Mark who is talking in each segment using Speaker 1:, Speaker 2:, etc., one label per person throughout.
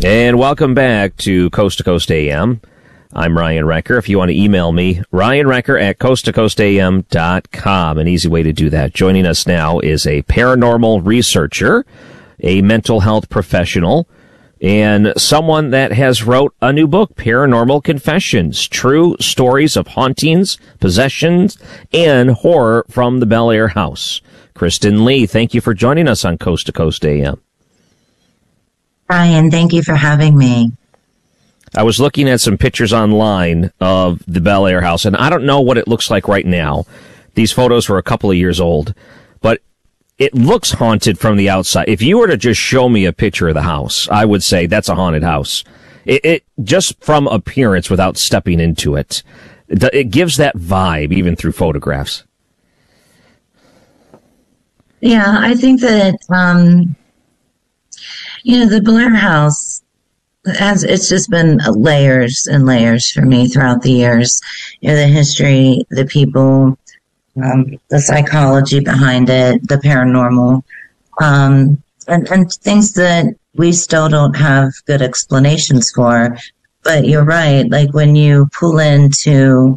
Speaker 1: And welcome back to Coast AM. I'm Ryan Recker. If you want to email me, ryanrecker@coasttocoastam.com. An easy way to do that. Joining us now is a paranormal researcher, a mental health professional, and someone that has wrote a new book, Paranormal Confessions, True Stories of Hauntings, Possessions, and Horror from the Bel Air House. Kristen Lee, thank you for joining us on Coast to Coast AM.
Speaker 2: Ryan, thank you for having me.
Speaker 1: I was looking at some pictures online of the Bel Air House, and I don't know what it looks like right now. These photos were a couple of years old, but it looks haunted from the outside. If you were to just show me a picture of the house, I would say that's a haunted house. It just from appearance, without stepping into it, it gives that vibe even through photographs.
Speaker 2: Yeah, I think that, the Bel Air House, it's just been layers and layers for me throughout the years. The history, the people, the psychology behind it, the paranormal, and things that we still don't have good explanations for. But you're right. Like when you pull into,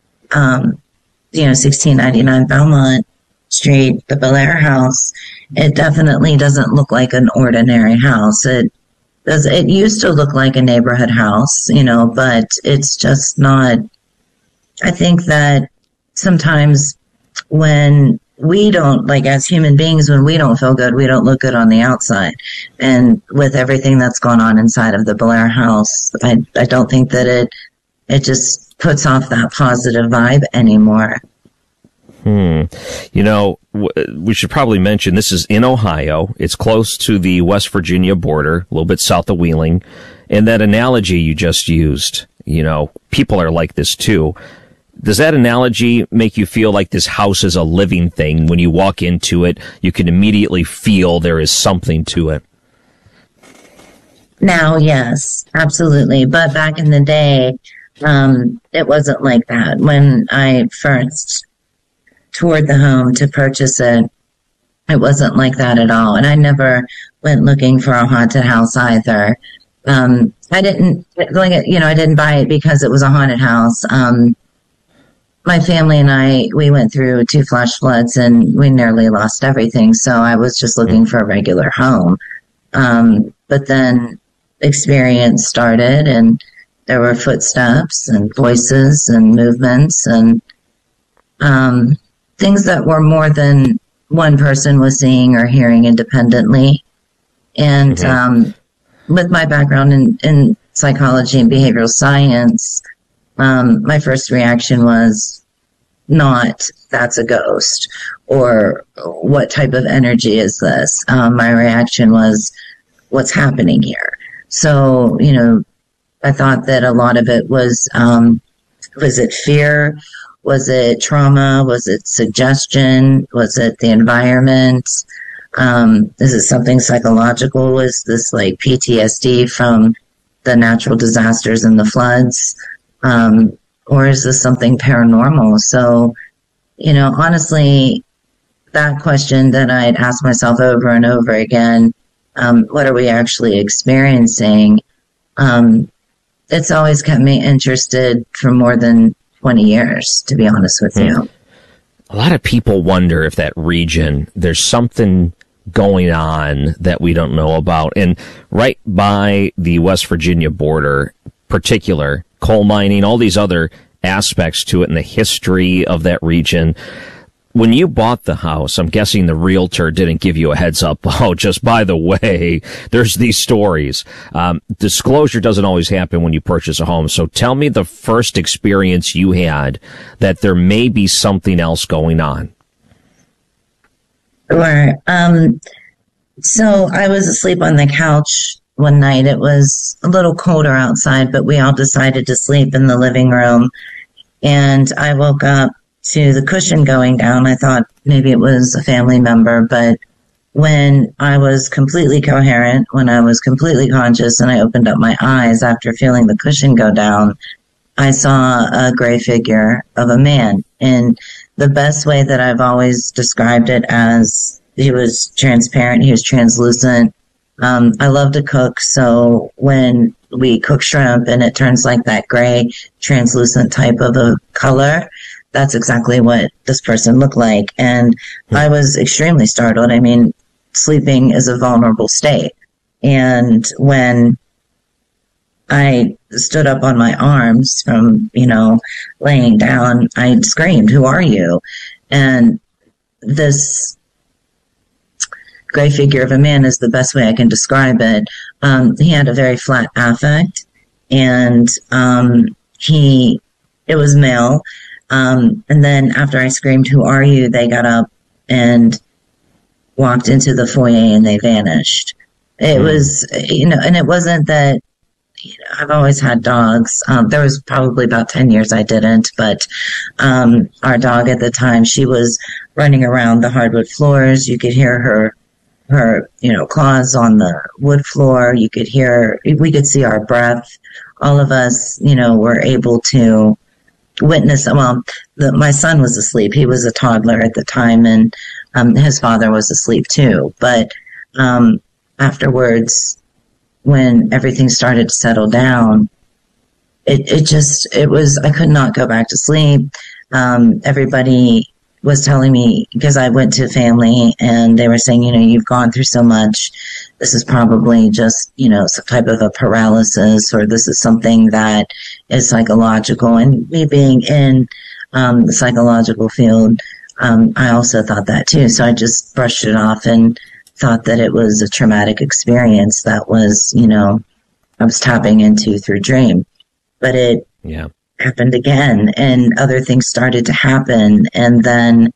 Speaker 2: 1699 Belmont Street, the Bel Air House, it definitely doesn't look like an ordinary house. It used to look like a neighborhood house, but it's just not. I think that sometimes when we don't, like as human beings, when we don't feel good, we don't look good on the outside. And with everything that's gone on inside of the Bel Air House, I don't think that it just puts off that positive vibe anymore.
Speaker 1: We should probably mention this is in Ohio. It's close to the West Virginia border, a little bit south of Wheeling. And that analogy you just used, people are like this too. Does that analogy make you feel like this house is a living thing? When you walk into it, you can immediately feel there is something to it.
Speaker 2: Now, yes, absolutely. But back in the day, it wasn't like that. When I first toured the home to purchase it, it wasn't like that at all. And I never went looking for a haunted house either. I didn't buy it because it was a haunted house. My family and we went through 2 flash floods and we nearly lost everything. So I was just looking for a regular home. But then experience started and there were footsteps and voices and movements and, things that were more than one person was seeing or hearing independently. And with my background in psychology and behavioral science, my first reaction was not, that's a ghost, or what type of energy is this? My reaction was, what's happening here? So, I thought that a lot of it was it fear? Was it trauma? Was it suggestion? Was it the environment? Is it something psychological? Was this like PTSD from the natural disasters and the floods? Or is this something paranormal? So, honestly, that question that I'd ask myself over and over again, what are we actually experiencing? It's always kept me interested for more than 20 years, to be honest with you.
Speaker 1: A lot of people wonder if that region, there's something going on that we don't know about. And right by the West Virginia border, particular coal mining, all these other aspects to it and the history of that region. When you bought the house, I'm guessing the realtor didn't give you a heads up. Oh, just by the way, there's these stories. Disclosure doesn't always happen when you purchase a home. So tell me the first experience you had that there may be something else going on.
Speaker 2: Sure. So I was asleep on the couch one night. It was a little colder outside, but we all decided to sleep in the living room. And I woke up to the cushion going down. I thought maybe it was a family member, but when I was completely coherent, when I was completely conscious and I opened up my eyes after feeling the cushion go down, I saw a gray figure of a man. And the best way that I've always described it as, he was transparent, he was translucent, I love to cook, so when we cook shrimp and it turns like that gray, translucent type of a color, that's exactly what this person looked like. And I was extremely startled. I mean, sleeping is a vulnerable state. And when I stood up on my arms from, laying down, I screamed, "Who are you?" And this gray figure of a man is the best way I can describe it. He had a very flat affect, and it was male. And then after I screamed, "Who are you?" they got up and walked into the foyer and they vanished. It was, and it wasn't that, I've always had dogs. There was probably about 10 years I didn't, but our dog at the time, she was running around the hardwood floors. You could hear her claws on the wood floor. We could see our breath. All of us, were able to witness. Well, my son was asleep. He was a toddler at the time, and his father was asleep too. But afterwards, when everything started to settle down, it was, I could not go back to sleep. Everybody was telling me, because I went to family and they were saying, you've gone through so much. This is probably just, some type of a paralysis, or this is something that is psychological. And me being in the psychological field, I also thought that too. So I just brushed it off and thought that it was a traumatic experience that was, I was tapping into through dream. But it happened again, and other things started to happen. And then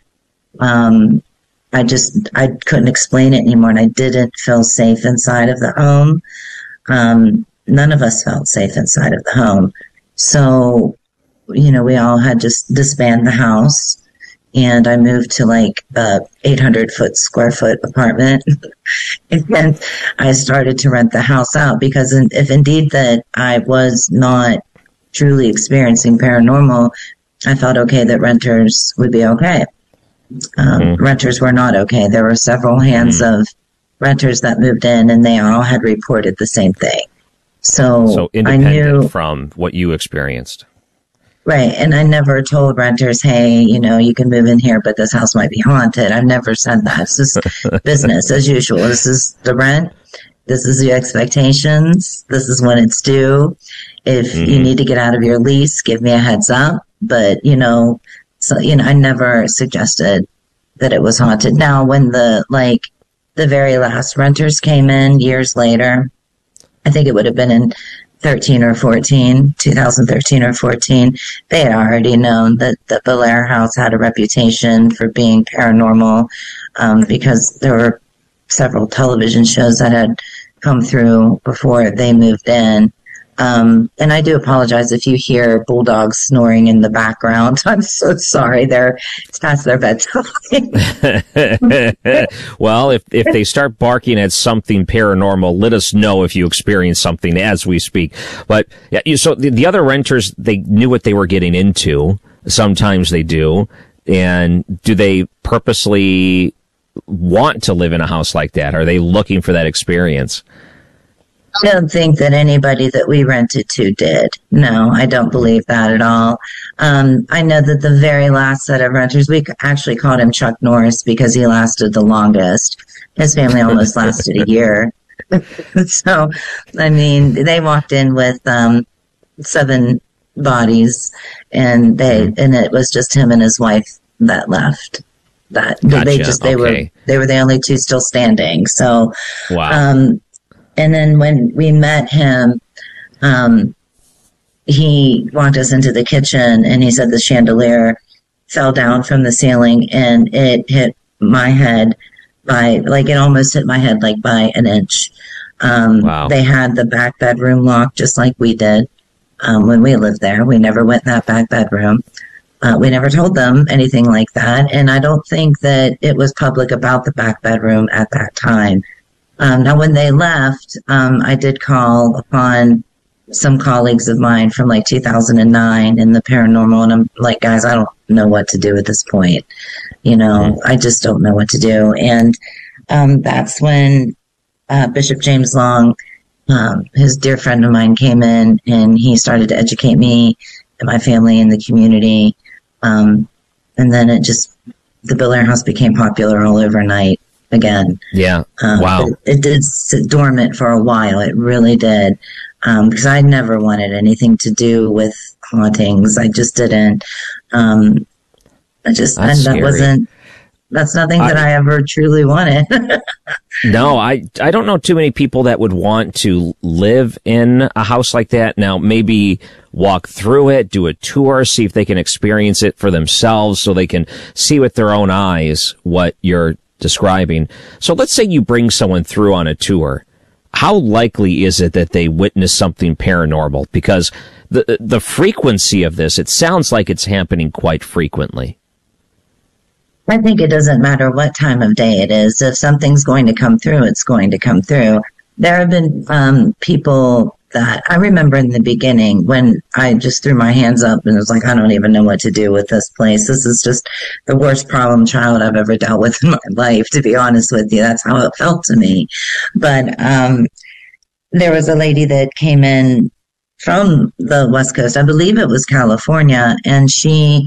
Speaker 2: I couldn't explain it anymore, and I didn't feel safe inside of the home. None of us felt safe inside of the home. So, we all had just disbanded the house. And I moved to like a 800 square foot apartment. And I started to rent the house out, because if indeed that I was not truly experiencing paranormal, I felt okay that renters would be okay. Renters were not okay. There were several hands of renters that moved in, and they all had reported the same thing. So
Speaker 1: independent
Speaker 2: I knew
Speaker 1: from what you experienced.
Speaker 2: Right. And I never told renters, hey, you can move in here, but this house might be haunted. I've never said that. It's just business as usual. This is the rent. This is the expectations. This is when it's due. If you need to get out of your lease, give me a heads up. But, I never suggested that it was haunted. Now, when the very last renters came in years later, I think it would have been in 2013 or 14, they had already known that the Belair House had a reputation for being paranormal, because there were several television shows that had come through before they moved in. And I do apologize if you hear bulldogs snoring in the background. I'm so sorry. It's past their bedtime.
Speaker 1: Well, if they start barking at something paranormal, let us know if you experience something as we speak. But yeah, so the other renters, they knew what they were getting into. Sometimes they do. And do they purposely want to live in a house like that? Are they looking for that experience?
Speaker 2: I don't think that anybody that we rented to did. No, I don't believe that at all. I know that the very last set of renters, we actually called him Chuck Norris because he lasted the longest. His family almost lasted a year. So, I mean, they walked in with 7 bodies, and it was just him and his wife that left. Gotcha. They were the only 2 still standing. So,
Speaker 1: wow.
Speaker 2: And then when we met him, he walked us into the kitchen, and he said the chandelier fell down from the ceiling, and it hit my head it almost hit my head by an inch.
Speaker 1: Wow.
Speaker 2: They had the back bedroom locked just like we did when we lived there. We never went in that back bedroom. We never told them anything like that, and I don't think that it was public about the back bedroom at that time. Now, when they left, I did call upon some colleagues of mine from 2009 in the paranormal, and I'm like, guys, I don't know what to do at this point. I just don't know what to do. And that's when Bishop James Long, his dear friend of mine, came in and he started to educate me and my family and the community. And then the Bel Air House became popular all overnight again.
Speaker 1: Yeah. Wow.
Speaker 2: It did sit dormant for a while. It really did. Because I never wanted anything to do with hauntings. I just didn't. That's nothing that I ever truly wanted.
Speaker 1: No, I don't know too many people that would want to live in a house like that. Now, maybe walk through it, do a tour, see if they can experience it for themselves so they can see with their own eyes what you're describing. So let's say you bring someone through on a tour. How likely is it that they witness something paranormal? Because the frequency of this, it sounds like it's happening quite frequently.
Speaker 2: I think it doesn't matter what time of day it is. If something's going to come through, it's going to come through. There have been people that I remember in the beginning when I just threw my hands up and was like, I don't even know what to do with this place. This is just the worst problem child I've ever dealt with in my life, to be honest with you. That's how it felt to me. But there was a lady that came in from the West Coast. I believe it was California, and she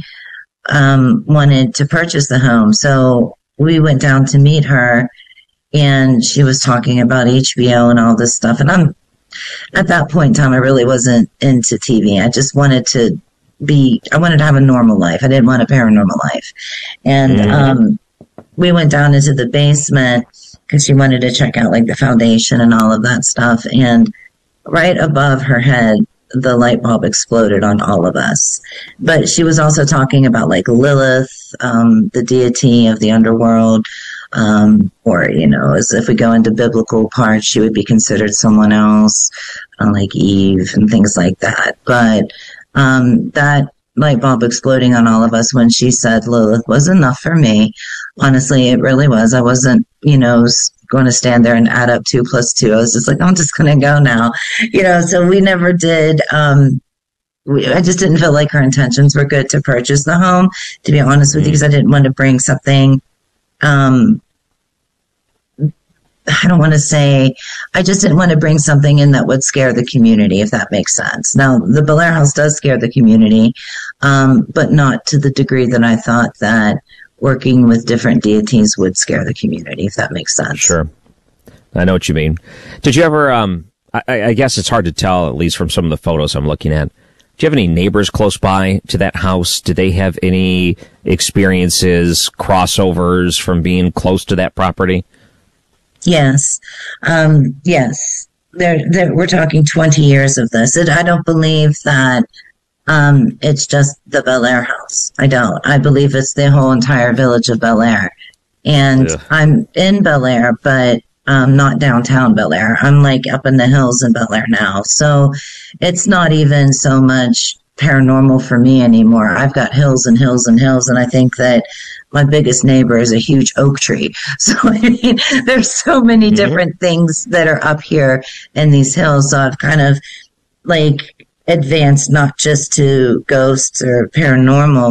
Speaker 2: wanted to purchase the home. So we went down to meet her, and she was talking about HBO and all this stuff. And at that point in time, I really wasn't into TV. I just wanted to have a normal life. I didn't want a paranormal life. And we went down into the basement because she wanted to check out like the foundation and all of that stuff. And right above her head, the light bulb exploded on all of us. But she was also talking about like Lilith, the deity of the underworld, or, as if we go into biblical parts, she would be considered someone else, like Eve and things like that. But that light bulb exploding on all of us when she said Lilith was enough for me. Honestly, it really was. I wasn't, going to stand there and add up 2 + 2. I was just like, I'm just going to go now, so we never did. I just didn't feel like her intentions were good to purchase the home, to be honest with you, because I didn't want to bring something, I just didn't want to bring something in that would scare the community, if that makes sense. Now, the Bel Air House does scare the community, but not to the degree that I thought that working with different deities would scare the community, if that makes sense.
Speaker 1: Sure. I know what you mean. Did you ever, I guess it's hard to tell, at least from some of the photos I'm looking at. Do you have any neighbors close by to that house? Did they have any experiences, crossovers from being close to that property?
Speaker 2: Yes. Yes. We're talking 20 years of this. I don't believe that it's just the Bel Air House. I don't. I believe it's the whole entire village of Bel Air. And I'm in Bel Air, but not downtown Bel Air. I'm like up in the hills in Bel Air now. So it's not even so much paranormal for me anymore. I've got hills and hills and hills, and I think that my biggest neighbor is a huge oak tree. So, there's so many different things that are up here in these hills. So I've kind of advanced not just to ghosts or paranormal,